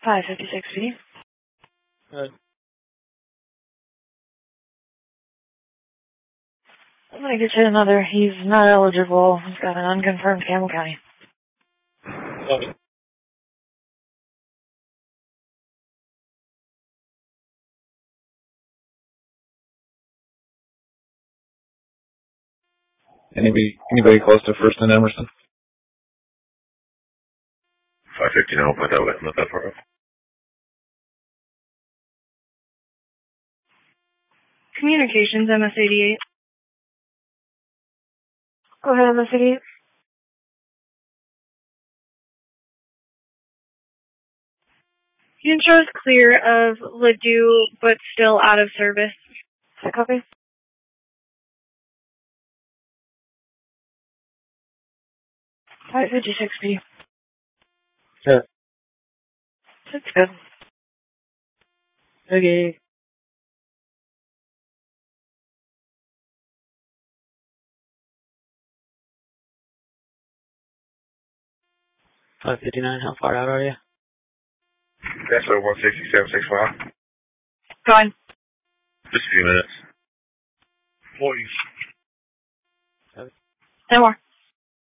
556B. Good. I'm gonna get you another. He's not eligible. He's got an unconfirmed Campbell County. Okay. Anybody close to First and Emerson? 550, no, but that way, not that far off. Communications, MS-88. Go ahead, MS-88. Unit shows clear of Ladue, but still out of service. Copy. Alright, 56B. Sure. That's good. Okay. $559, how far out are you? That's 16765. Going. Just a few minutes. 40. No more.